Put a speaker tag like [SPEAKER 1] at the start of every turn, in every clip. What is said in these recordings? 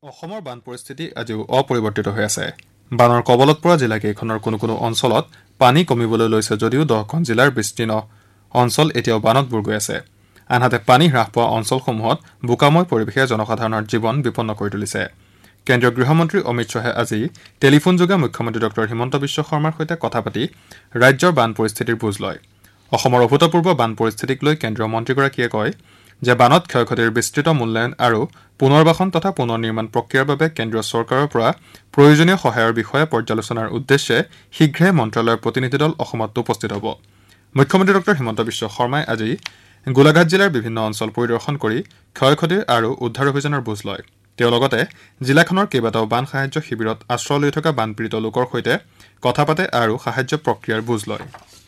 [SPEAKER 1] অসমৰ বান পৰিস্থিতি আজিও অপৰিৱৰ্তিত হৈ আছে। বানৰ কবলত পৰা জিলাকেইখনৰ কোনো কোনো অঞ্চলত পানী কমিবলৈ লৈছে যদিও 10খন জিলাৰ বিস্তীৰ্ণ অঞ্চল এতিয়াও বানত বুৰ গৈ আছে। আনহাতে পানী হ্ৰাস পোৱা অঞ্চলসমূহত বোকাময় পৰিৱেশে জনসাধাৰণৰ জীৱন বিপন্ন কৰি তুলিছে। কেন্দ্ৰীয় গৃহমন্ত্ৰী অমিত শ্বাহে আজি টেলিফোনযোগে মুখ্যমন্ত্ৰী ডঃ হিমন্ত বিশ্ব শৰ্মাৰ সৈতে কথা পাতি ৰাজ্যৰ বান পৰিস্থিতিৰ বুজ লয়। অসমৰ অভূতপূৰ্ব বান পৰিস্থিতিক লৈ কেন্দ্ৰীয় মন্ত্ৰীগৰাকীয়ে কয় যে বানত ক্ষয়ক্ষতিৰ বিস্তৃত মূল্যায়ন আৰু পুনৰ্বাসন তথা পুনৰ নিৰ্মাণ প্ৰক্ৰিয়াৰ বাবে কেন্দ্ৰীয় চৰকাৰৰ পৰা প্ৰয়োজনীয় সহায়ৰ বিষয়ে পৰ্যালোচনাৰ উদ্দেশ্যে শীঘ্ৰে মন্ত্ৰালয়ৰ প্ৰতিনিধি দল অসমত উপস্থিত হ'ব। মুখ্যমন্ত্ৰী ডঃ হিমন্ত বিশ্ব শৰ্মাই আজি গোলাঘাট জিলাৰ বিভিন্ন অঞ্চল পৰিদৰ্শন কৰি ক্ষয়ক্ষতিৰ আৰু উদ্ধাৰ অভিযানৰ বুজ লয়। তেওঁ লগতে জিলাখনৰ কেইবাটাও বান সাহায্য শিবিৰত আশ্ৰয় লৈ থকা বানপীড়িত লোকৰ সৈতে কথা পাতে আৰু সাহায্য প্ৰক্ৰিয়াৰ বুজ লয়।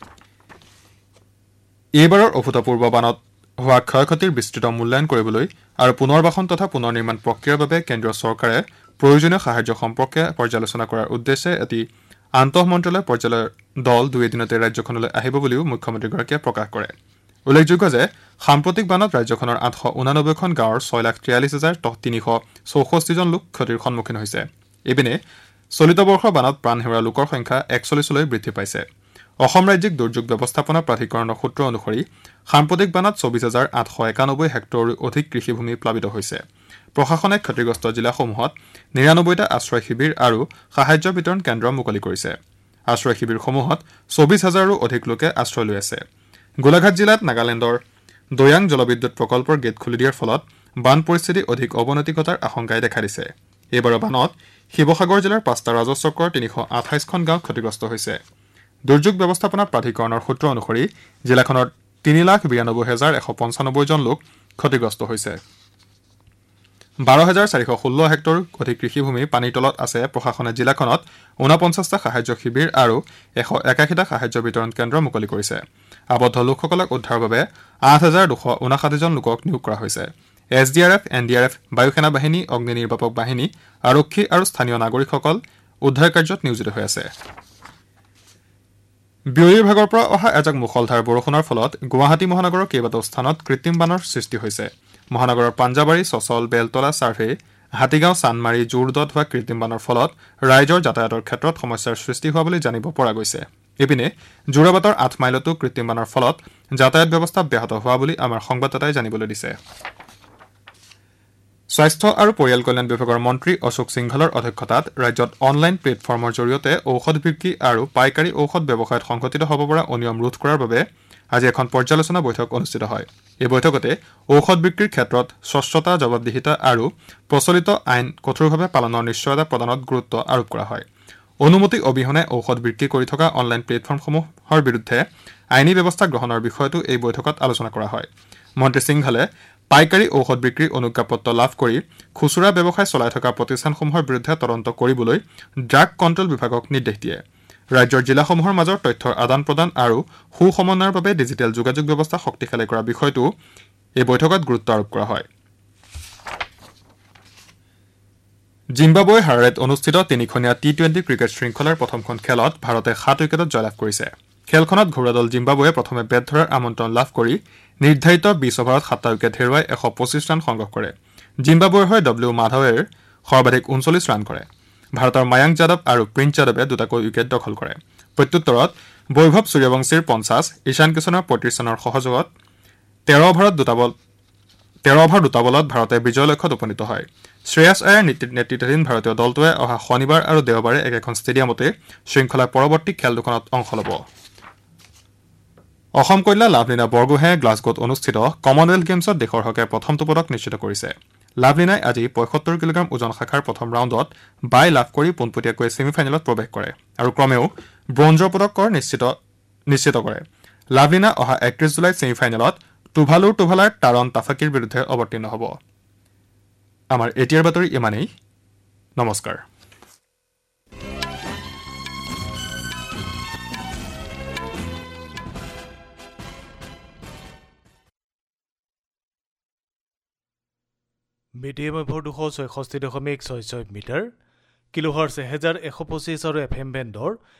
[SPEAKER 1] এইবাৰৰ অভূতপূৰ্ব বানত হোৱা ক্ষয়ক্ষতিৰ বিস্তৃত মূল্যায়ন কৰিবলৈ আৰু পুনৰ্বাসন তথা পুনৰ নিৰ্মাণ প্ৰক্ৰিয়াৰ বাবে কেন্দ্ৰীয় চৰকাৰে প্ৰয়োজনীয় সাহায্য সম্পৰ্কে পৰ্যালোচনা কৰাৰ উদ্দেশ্যে এটি আন্তঃমন্ত্ৰালয় পৰ্যায়ৰ দল 2 এদিনতে ৰাজ্যখনলৈ আহিব বুলিও মুখ্যমন্ত্ৰীগৰাকীয়ে প্ৰকাশ কৰে। উল্লেখযোগ্য যে সাম্প্ৰতিক বানত ৰাজ্যখনৰ 889খন গাঁৱৰ 6,43,364জন লোক ক্ষতিৰ সন্মুখীন হৈছে। ইপিনে চলিত বৰ্ষৰ বানত প্ৰাণ হেৰুওৱা লোকৰ সংখ্যা 41লৈ বৃদ্ধি পাইছে। অসম ৰাজ্যিক দুৰ্যোগ ব্যৱস্থাপনা প্ৰাধিকৰণৰ সূত্ৰ অনুসৰি সাম্প্ৰতিক বানত 24,891 হেক্টৰৰো অধিক কৃষিভূমি প্লাবিত হৈছে। প্ৰশাসনে ক্ষতিগ্ৰস্ত জিলাসমূহত 99টা আশ্ৰয় শিবিৰ আৰু সাহায্য বিতৰণ কেন্দ্ৰ মুকলি কৰিছে। আশ্ৰয় শিবিৰসমূহত 24,000ৰো অধিক লোকে আশ্ৰয় লৈ আছে। গোলাঘাট জিলাত নাগালেণ্ডৰ দৈয়াং জলবিদ্যুৎ প্ৰকল্পৰ গেট খুলি দিয়াৰ ফলত বান পৰিস্থিতি অধিক অৱনতি ঘটাৰ আশংকাই দেখা দিছে। এইবাৰৰ বানত শিৱসাগৰ জিলাৰ 5টা ৰাজহ চক্ৰৰ 328খন গাঁও ক্ষতিগ্ৰস্ত হৈছে। দুৰ্যোগ ব্যৱস্থাপনা প্ৰাধিকৰণৰ সূত্ৰ অনুসৰি জিলাখনৰ 3,92,195জন লোক ক্ষতিগ্ৰস্ত হৈছে। 12,416 হেক্টৰ অধিক কৃষিভূমি পানীৰ তলত আছে। প্ৰশাসনে জিলাখনত 49টা সাহায্য শিবিৰ আৰু 181টা সাহায্য বিতৰণ কেন্দ্ৰ মুকলি কৰিছে। আবদ্ধ লোকসকলক উদ্ধাৰৰ বাবে 8,259জন লোকক নিয়োগ কৰা হৈছে। SDRF, NDRF, বায়ু সেনা বাহিনী, অগ্নি নিৰ্বাপক বাহিনী, আৰক্ষী আৰু স্থানীয় নাগৰিকসকল উদ্ধাৰ কাৰ্যত নিয়োজিত হৈ আছে। বিয়লিৰ ভাগৰ পৰা অহা এজাক মুষলধাৰ বৰষুণৰ ফলত গুৱাহাটী মহানগৰৰ কেইবাটাও স্থানত কৃত্ৰিম বানৰ সৃষ্টি হৈছে। মহানগৰৰ পাঞ্জাবাৰী, চচল, বেলতলা, চাৰ্ভে, হাতীগাঁও, চানমাৰী, জোৰদত হোৱা কৃত্ৰিম বানৰ ফলত ৰাইজৰ যাতায়াতৰ ক্ষেত্ৰত সমস্যাৰ সৃষ্টি হোৱা বুলি জানিব পৰা গৈছে। ইপিনে যোৰাবাটৰ 8 মাইলতো কৃত্ৰিম বানৰ ফলত যাতায়াত ব্যৱস্থা ব্যাহত হোৱা বুলি আমাৰ সংবাদদাতাই জানিবলৈ দিছে। স্বাস্থ্য আৰু পৰিয়াল কল্যাণ বিভাগৰ মন্ত্ৰী অশোক সিংঘলৰ অধ্যক্ষতাত ৰাজ্যত অনলাইন প্লেটফৰ্মৰ জৰিয়তে ঔষধ বিক্ৰী আৰু পাইকাৰী ঔষধ ব্যৱসায়ত সংঘটিত হ'ব পৰা অনিয়ম ৰোধ কৰাৰ বাবে আজি এখন পৰ্যালোচনা বৈঠক অনুষ্ঠিত হয়। এই বৈঠকতে ঔষধ বিক্ৰীৰ ক্ষেত্ৰত স্বচ্ছতা, জবাবদিহিতা আৰু প্ৰচলিত আইন কঠোৰভাৱে পালনৰ নিশ্চয়তা প্ৰদানত গুৰুত্ব আৰোপ কৰা হয়। অনুমতি অবিহনে ঔষধ বিক্ৰী কৰি থকা অনলাইন প্লেটফৰ্মসমূহৰ বিৰুদ্ধে আইনী ব্যৱস্থা গ্ৰহণৰ বিষয়টো এই বৈঠকত আলোচনা কৰা হয়। মন্ত্ৰী সিংঘলে পাইকাৰী ঔষধ বিক্ৰীৰ অনুজ্ঞাপত্ৰ লাভ কৰি খুচুৰা ব্যৱসায় চলাই থকা প্ৰতিষ্ঠানসমূহৰ বিৰুদ্ধে তদন্ত কৰিবলৈ ড্ৰাগ কণ্ট্ৰল বিভাগক নিৰ্দেশ দিয়ে। ৰাজ্যৰ জিলাসমূহৰ মাজৰ তথ্যৰ আদান প্ৰদান আৰু সুসমন্বয়ৰ বাবে ডিজিটেল যোগাযোগ ব্যৱস্থা শক্তিশালী কৰাৰ বিষয়টো এই বৈঠকত গুৰুত্ব আৰোপ কৰা হয়। জিম্বাবুৱে হাৰাৰেত অনুষ্ঠিত 3খনীয়া T20 ক্ৰিকেট শৃংখলাৰ প্ৰথমখন খেলত ভাৰতে 7 উইকেটত জয়লাভ কৰিছে। খেলখনত ঘৰুৱা দল জিম্বাবুৱে প্ৰথমে বেট ধৰাৰ আমন্ত্ৰণ লাভ কৰি নিৰ্ধাৰিত 20 অভাৰত 7টা উইকেট হেৰুৱাই 125 ৰান সংগ্ৰহ কৰে। জিম্বাবুৱেৰ হৈ ডব্লিউ মাধৱেৰ সৰ্বাধিক 39 ৰান কৰে। ভাৰতৰ মায়াংক যাদৱ আৰু প্ৰিন্স যাদৱে দুটাকৈ উইকেট দখল কৰে। প্ৰত্যুত্তৰত বৈভৱ সূৰ্যবংশীৰ 50, ঈশান কিষণৰ 35 ৰানৰ সহযোগত 13 অভাৰ দুটা বলত ভাৰতে বিজয় লক্ষ্যত উপনীত হয়। শ্ৰেয়াছ আয়াৰ নেতৃত্বাধীন ভাৰতীয় দলটোৱে অহা শনিবাৰ আৰু দেওবাৰে একেখন ষ্টেডিয়ামতে শৃংখলাৰ পৰৱৰ্তী খেল দুখনত অংশ ল'ব। অসম কন্যা লাভলীনা বৰগোহাঁয়ে গ্লাছগোত অনুষ্ঠিত কমনৱেলথ গেমছত দেশৰ হকে প্ৰথমটো পদক নিশ্চিত কৰিছে। লাভলীনাই আজি 75 কিলোগ্ৰাম ওজন শাখাৰ প্ৰথম ৰাউণ্ডত বাই লাভ কৰি পোনপটীয়াকৈ ছেমিফাইনেলত প্ৰৱেশ কৰে আৰু ক্ৰমেও ব্ৰঞ্জৰ পদকৰ নিশ্চিত কৰে। লাভলীনা অহা 31 জুলাইত ছেমিফাইনেলত টুভালাৰ টাৰণ টাফাকিৰ বিৰুদ্ধে অৱতীৰ্ণ হ'ব। আমাৰ এতিয়াৰ বাতৰি ইমানেই। নমস্কাৰ।
[SPEAKER 2] মিডিয়াম ৱেভৰ 266.66 মিটাৰ, কিলোহাৰ্টজ 1125 আৰু FM বেণ্ডৰ